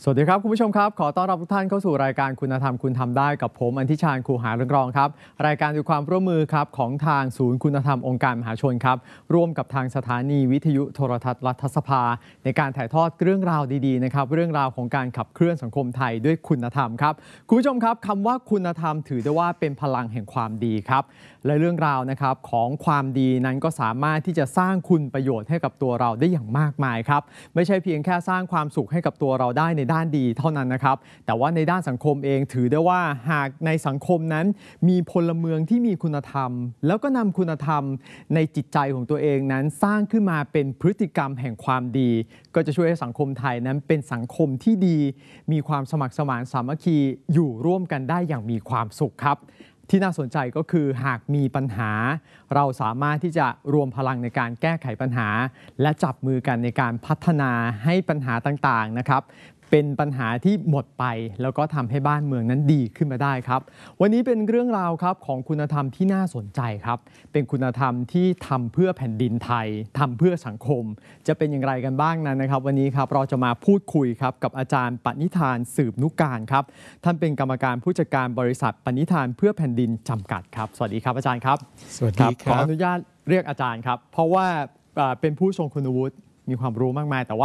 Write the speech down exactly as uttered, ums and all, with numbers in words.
สวัสดีครับคุณผู้ชมครับขอต้อนรับทุกท่านเข้าสู่รายการคุณธรรมคุณทำได้กับผมอันทิชาญคูหาเรืองรองครับรายการด้วยความร่วมมือครับของทางศูนย์คุณธรรมองค์การมหาชนครับร่วมกับทางสถานีวิทยุโทรทัศน์รัฐสภาในการถ่ายทอดเรื่องราวดีๆนะครับเรื่องราวของการขับเคลื่อนสังคมไทยด้วยคุณธรรมครับคุณผู้ชมครับคำว่าคุณธรรมถือได้ว่าเป็นพลังแห่งความดีครับและเรื่องราวนะครับของความดีนั้นก็สามารถที่จะสร้างคุณประโยชน์ให้กับตัวเราได้อย่างมากมายครับไม่ใช่เพียงแค่สร้างความสุขให้กับตัวเราได้ในด้านดีเท่านั้นนะครับแต่ว่าในด้านสังคมเองถือได้ว่าหากในสังคมนั้นมีพลเมืองที่มีคุณธรรมแล้วก็นำคุณธรรมในจิตใจของตัวเองนั้นสร้างขึ้นมาเป็นพฤติกรรมแห่งความดีก็จะช่วยให้สังคมไทยนั้นเป็นสังคมที่ดีมีความสมัครสมานสามัคคีอยู่ร่วมกันได้อย่างมีความสุขครับที่น่าสนใจก็คือหากมีปัญหาเราสามารถที่จะรวมพลังในการแก้ไขปัญหาและจับมือกันในการพัฒนาให้ปัญหาต่างๆนะครับเป็นปัญหาที่หมดไปแล้วก็ทำให้บ้านเมืองนั้นดีขึ้นมาได้ครับวันนี้เป็นเรื่องราวครับของคุณธรรมที่น่าสนใจครับเป็นคุณธรรมที่ทำเพื่อแผ่นดินไทยทำเพื่อสังคมจะเป็นอย่างไรกันบ้างนั้นนะครับวันนี้ครับเราจะมาพูดคุยครับกับอาจารย์ปณิธานสืบนุการครับท่านเป็นกรรมการผู้จัดการบริษัทปณิธานเพื่อแผ่นดินจำกัดครับสวัสดีครับอาจารย์ครับสวัสดีครับขออนุญาตเรียกอาจารย์ครับเพราะว่าเป็นผู้ทรงคุณวุฒิมีความรู้มากมายแต่ว่า